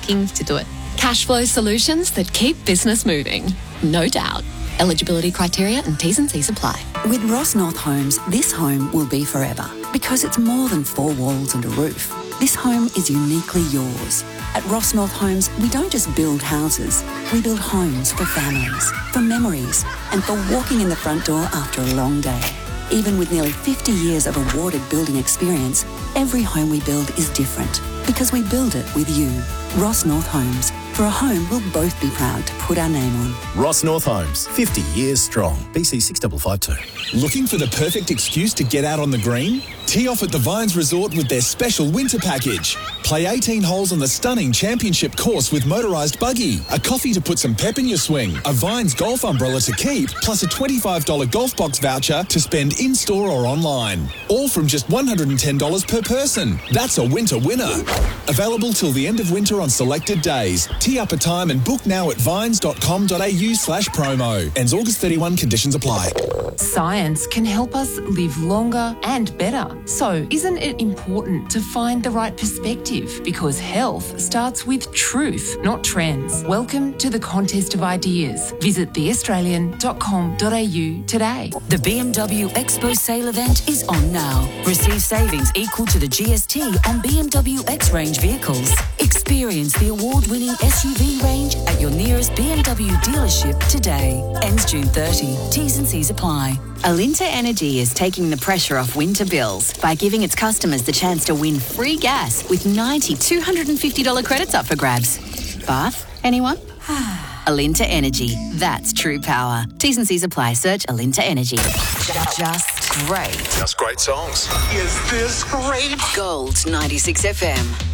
banking to do it. Cash flow solutions that keep business moving. No doubt. Eligibility criteria and T's and C's apply. With Ross North Homes, this home will be forever because it's more than 4 walls and a roof. This home is uniquely yours. At Ross North Homes, we don't just build houses. We build homes for families, for memories, and for walking in the front door after a long day. Even with nearly 50 years of awarded building experience, every home we build is different because we build it with you. Ross North Homes. For a home we'll both be proud to put our name on. Ross North Homes, 50 years strong. BC 6552. Looking for the perfect excuse to get out on the green? Tee off at the Vines Resort with their special winter package. Play 18 holes on the stunning championship course with motorised buggy, a coffee to put some pep in your swing, a Vines golf umbrella to keep, plus a $25 golf box voucher to spend in-store or online. All from just $110 per person. That's a winter winner. Available till the end of winter on selected days. Tee up a time and book now at vines.com.au/promo. Ends August 31, conditions apply. Science can help us live longer and better. So isn't it important to find the right perspective? Because health starts with truth, not trends. Welcome to the contest of ideas. Visit theaustralian.com.au today. The BMW Expo sale event is on now. Receive savings equal to the GST on BMW X range vehicles. Experience the award-winning SUV range at your nearest BMW dealership today. Ends June 30. T's and C's apply. Alinta Energy is taking the pressure off winter bills by giving its customers the chance to win free gas with 90 $250 credits up for grabs. Bath? Anyone? Alinta Energy. That's true power. T's and C's apply. Search Alinta Energy. Just great. Just great songs. Is this great? Gold 96 FM.